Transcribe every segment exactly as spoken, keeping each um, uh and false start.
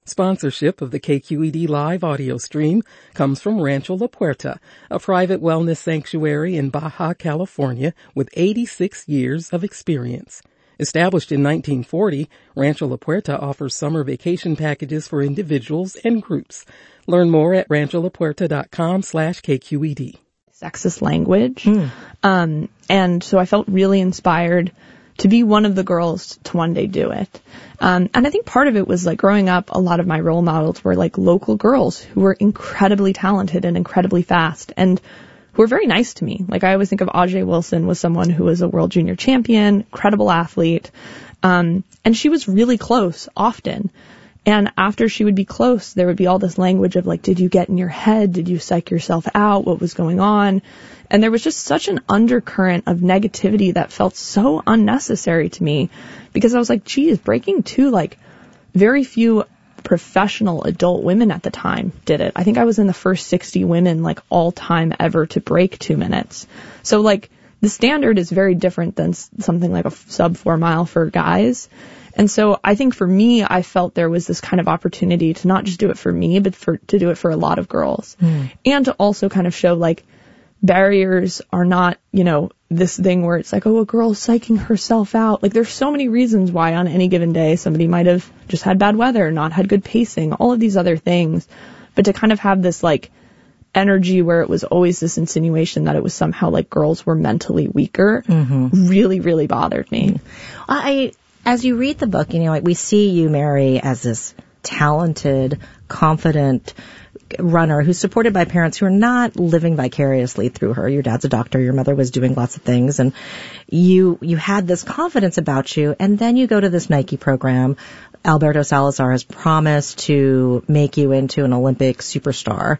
Sponsorship of the K Q E D live audio stream comes from Rancho La Puerta, a private wellness sanctuary in Baja California with eighty-six years of experience. Established in nineteen forty, Rancho La Puerta offers summer vacation packages for individuals and groups. Learn more at rancholapuerta.com slash KQED. Sexist language. Mm. Um, and so I felt really inspired to be one of the girls to one day do it. Um, and I think part of it was like growing up, a lot of my role models were like local girls who were incredibly talented and incredibly fast and who were very nice to me. Like I always think of Ajay Wilson was someone who was a world junior champion, incredible athlete. Um, and she was really close often. And after she would be close, there would be all this language of like, did you get in your head? Did you psych yourself out? What was going on? And there was just such an undercurrent of negativity that felt so unnecessary to me because I was like, geez, breaking two, like very few professional adult women at the time did it. I think I was in the first sixty women like all time ever to break two minutes. So like the standard is very different than something like a sub four mile for guys. And so I think for me, I felt there was this kind of opportunity to not just do it for me, but for to do it for a lot of girls. Mm. And to also kind of show like barriers are not, you know, this thing where it's like, oh, a girl's psyching herself out. Like there's so many reasons why on any given day somebody might have just had bad weather, not had good pacing, all of these other things. But to kind of have this like energy where it was always this insinuation that it was somehow like girls were mentally weaker mm-hmm. really, really bothered me. I, as you read the book, you know, like we see you, Mary, as this talented, confident runner who's supported by parents who are not living vicariously through her. Your dad's a doctor, your mother was doing lots of things, and you you had this confidence about you, and then you go to this Nike program. Alberto Salazar has promised to make you into an Olympic superstar.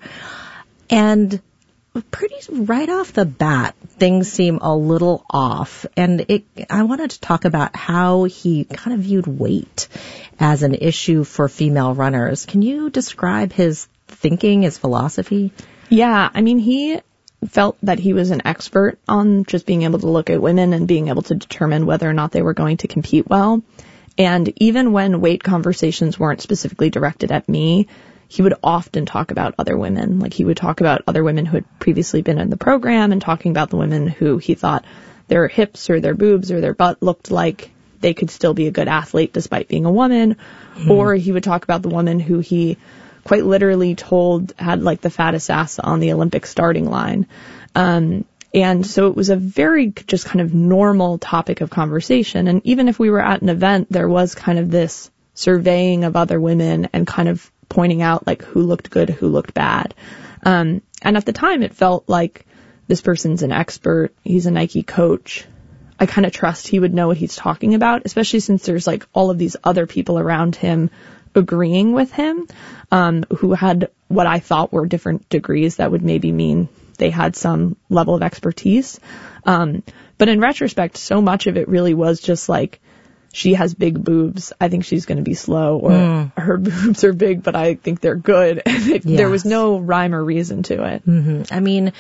And pretty right off the bat, things seem a little off. And it, I wanted to talk about how he kind of viewed weight as an issue for female runners. Can you describe his thinking, his philosophy? Yeah, I mean, he felt that he was an expert on just being able to look at women and being able to determine whether or not they were going to compete well. And even when weight conversations weren't specifically directed at me, he would often talk about other women. Like he would talk about other women who had previously been in the program and talking about the women who he thought their hips or their boobs or their butt looked like they could still be a good athlete despite being a woman. Mm-hmm. Or he would talk about the woman who he quite literally told had like the fattest ass on the Olympic starting line. Um, and so it was a very just kind of normal topic of conversation. And even if we were at an event, there was kind of this surveying of other women and kind of pointing out like who looked good, who looked bad. Um, and at the time it felt like this person's an expert. He's a Nike coach. I kind of trust he would know what he's talking about, especially since there's like all of these other people around him agreeing with him, um, who had what I thought were different degrees that would maybe mean they had some level of expertise. Um, but in retrospect, so much of it really was just like, she has big boobs, I think she's going to be slow, or mm. her boobs are big, but I think they're good. it, yes. There was no rhyme or reason to it. Mm-hmm. I mean,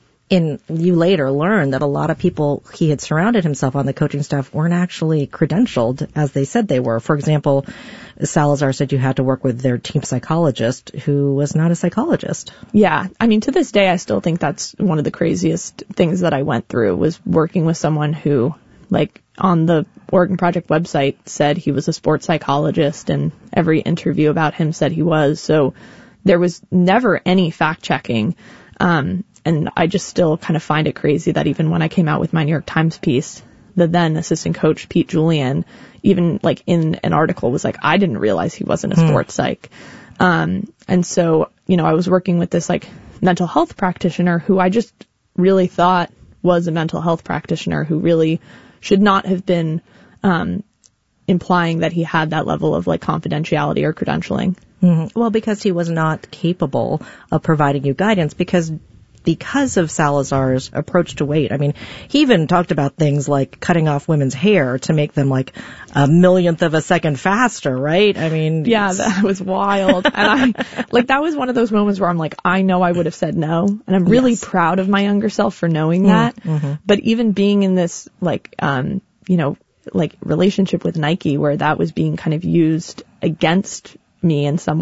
in you later learned that a lot of people he had surrounded himself on the coaching staff weren't actually credentialed as they said they were. For example, Salazar said you had to work with their team psychologist, who was not a psychologist. Yeah. I mean, to this day, I still think that's one of the craziest things that I went through, was working with someone who, like, on the Oregon Project website said he was a sports psychologist, and every interview about him said he was. So there was never any fact checking. Um, and I just still kind of find it crazy that even when I came out with my New York Times piece, the then assistant coach, Pete Julian, even like in an article was like, I didn't realize he wasn't a mm. sports psych. Um, and so, you know, I was working with this like mental health practitioner who I just really thought was a mental health practitioner who really should not have been um, implying that he had that level of like confidentiality or credentialing. Mm-hmm. Well, because he was not capable of providing you guidance, because because of Salazar's approach to weight. I mean, he even talked about things like cutting off women's hair to make them like a millionth of a second faster, right? I mean, yeah, that was wild. And I, like, that was one of those moments where I'm like, I know I would have said no. And I'm really yes. proud of my younger self for knowing that. Mm-hmm. But even being in this, like, um, you know, like relationship with Nike where that was being kind of used against me in some